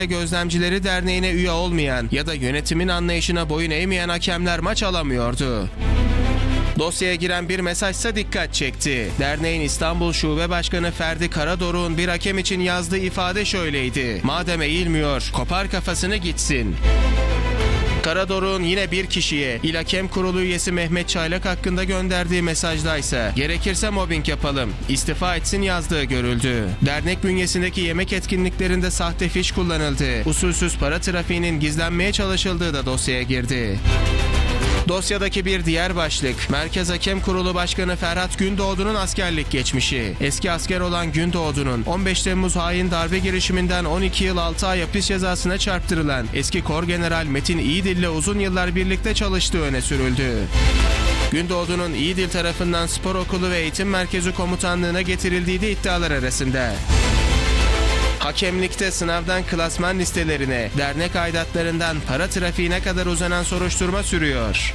Gözlemcileri Derneği'ne üye olmayan ya da yönetimin anlayışına boyun eğmeyen hakemler maç alamıyordu. Dosyaya giren bir mesajsa dikkat çekti. Derneğin İstanbul Şube Başkanı Ferdi Karadoruk'un bir hakem için yazdığı ifade şöyleydi: "Madem eğilmiyor, kopar kafasını gitsin." Karadoruk'un yine bir kişiye, İl Hakem Kurulu üyesi Mehmet Çaylak hakkında gönderdiği mesajdaysa "Gerekirse mobbing yapalım, istifa etsin" yazdığı görüldü. Dernek bünyesindeki yemek etkinliklerinde sahte fiş kullanıldı. Usulsüz para trafiğinin gizlenmeye çalışıldığı da dosyaya girdi. Dosyadaki bir diğer başlık, Merkez Hakem Kurulu Başkanı Ferhat Gündoğdu'nun askerlik geçmişi. Eski asker olan Gündoğdu'nun 15 Temmuz hain darbe girişiminden 12 yıl 6 ay hapis cezasına çarptırılan eski Kor General Metin İyidil'le uzun yıllar birlikte çalıştığı öne sürüldü. Gündoğdu'nun İyidil tarafından spor okulu ve eğitim merkezi komutanlığına getirildiği de iddialar arasında. Hakemlikte sınavdan klasman listelerine, dernek aidatlarından para trafiğine kadar uzanan soruşturma sürüyor.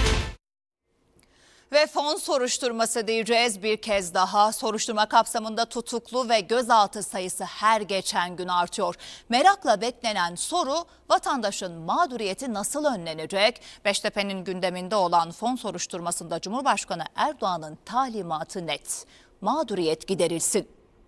Ve fon soruşturması diyeceğiz bir kez daha. Soruşturma kapsamında tutuklu ve gözaltı sayısı her geçen gün artıyor. Merakla beklenen soru, vatandaşın mağduriyeti nasıl önlenecek? Beştepe'nin gündeminde olan fon soruşturmasında Cumhurbaşkanı Erdoğan'ın talimatı net: mağduriyet giderilsin.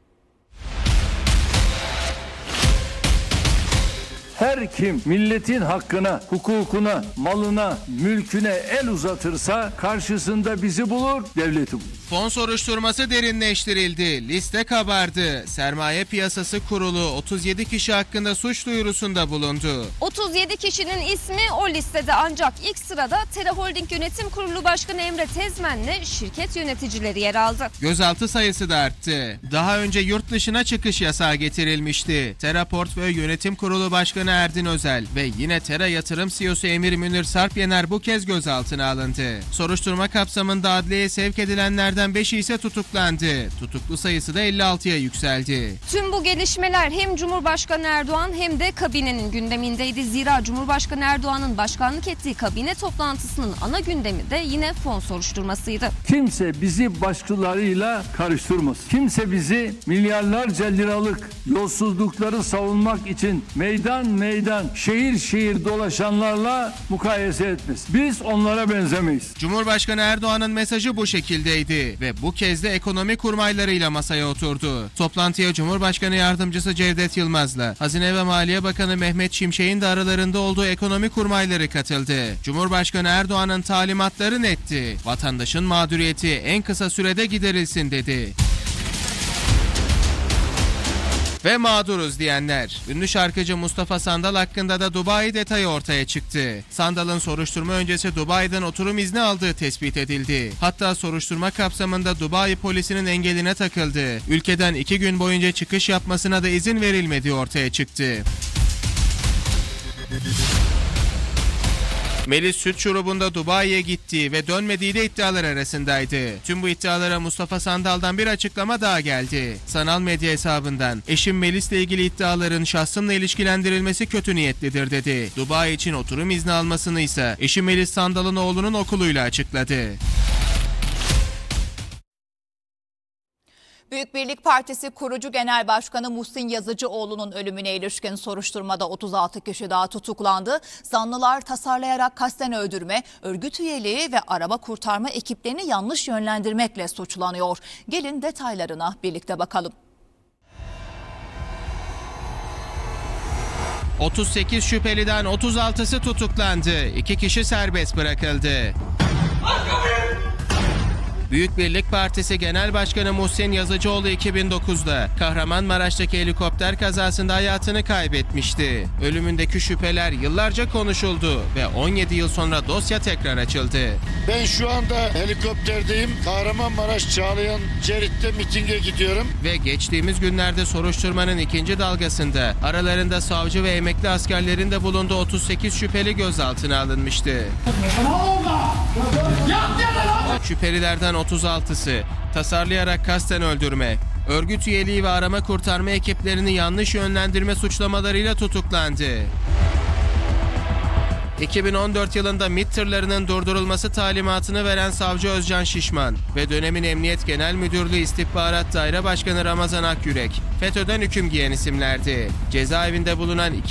Her kim milletin hakkına, hukukuna, malına, mülküne el uzatırsa karşısında bizi bulur, devleti bulur. Fon soruşturması derinleştirildi, liste kabardı. Sermaye Piyasası Kurulu 37 kişi hakkında suç duyurusunda bulundu. 37 kişinin ismi o listede, ancak ilk sırada Tera Holding Yönetim Kurulu Başkanı Emre Tezmen'le şirket yöneticileri yer aldı. Gözaltı sayısı da arttı. Daha önce yurt dışına çıkış yasağı getirilmişti. Tera Portföy Yönetim Kurulu Başkanı Erdin Özel ve yine Tera Yatırım CEO'su Emir Münir Sarpyener bu kez gözaltına alındı. Soruşturma kapsamında adliyeye sevk edilenlerden 5'i ise tutuklandı. Tutuklu sayısı da 56'ya yükseldi. Tüm bu gelişmeler hem Cumhurbaşkanı Erdoğan hem de kabinenin gündemindeydi. Zira Cumhurbaşkanı Erdoğan'ın başkanlık ettiği kabine toplantısının ana gündemi de yine fon soruşturmasıydı. Kimse bizi başkalarıyla karıştırmasın. Kimse bizi milyarlarca liralık yolsuzlukları savunmak için meydan, şehir şehir dolaşanlarla mukayese etmesin. Biz onlara benzemeyiz. Cumhurbaşkanı Erdoğan'ın mesajı bu şekildeydi ve bu kez de ekonomi kurmaylarıyla masaya oturdu. Toplantıya Cumhurbaşkanı Yardımcısı Cevdet Yılmaz'la Hazine ve Maliye Bakanı Mehmet Şimşek'in de aralarında olduğu ekonomi kurmayları katıldı. Cumhurbaşkanı Erdoğan'ın talimatları netti: vatandaşın mağduriyeti en kısa sürede giderilsin dedi. Ve mağduruz diyenler. Ünlü şarkıcı Mustafa Sandal hakkında da Dubai detayı ortaya çıktı. Sandal'ın soruşturma öncesi Dubai'den oturum izni aldığı tespit edildi. Hatta soruşturma kapsamında Dubai polisinin engeline takıldı. Ülkeden 2 gün boyunca çıkış yapmasına da izin verilmediği ortaya çıktı. Melis süt şurubunda Dubai'ye gittiği ve dönmediği de iddialar arasındaydı. Tüm bu iddialara Mustafa Sandal'dan bir açıklama daha geldi. Sanal medya hesabından "Eşim Melis'le ilgili iddiaların şahsımla ilişkilendirilmesi kötü niyetlidir" dedi. Dubai için oturum izni almasını ise eşi Melis Sandal'ın oğlunun okuluyla açıkladı. Büyük Birlik Partisi kurucu genel başkanı Muhsin Yazıcıoğlu'nun ölümüne ilişkin soruşturmada 36 kişi daha tutuklandı. Zanlılar tasarlayarak kasten öldürme, örgüt üyeliği ve araba kurtarma ekiplerini yanlış yönlendirmekle suçlanıyor. Gelin detaylarına birlikte bakalım. 38 şüpheliden 36'sı tutuklandı. 2 kişi serbest bırakıldı. Büyük Birlik Partisi Genel Başkanı Muhsin Yazıcıoğlu 2009'da Kahramanmaraş'taki helikopter kazasında hayatını kaybetmişti. Ölümündeki şüpheler yıllarca konuşuldu ve 17 yıl sonra dosya tekrar açıldı. Ben şu anda helikopterdeyim. Kahramanmaraş Çağlayan Cerit'te mitinge gidiyorum. Ve geçtiğimiz günlerde soruşturmanın ikinci dalgasında aralarında savcı ve emekli askerlerin de bulunduğu 38 şüpheli gözaltına alınmıştı. Şüphelilerden 36'sı tasarlayarak kasten öldürme, örgüt üyeliği ve arama kurtarma ekiplerini yanlış yönlendirme suçlamalarıyla tutuklandı. 2014 yılında MİT tırlarının durdurulması talimatını veren savcı Özcan Şişman ve dönemin Emniyet Genel Müdürlüğü İstihbarat Daire Başkanı Ramazan Akyürek, FETÖ'den hüküm giyen isimlerdi. Cezaevinde bulunan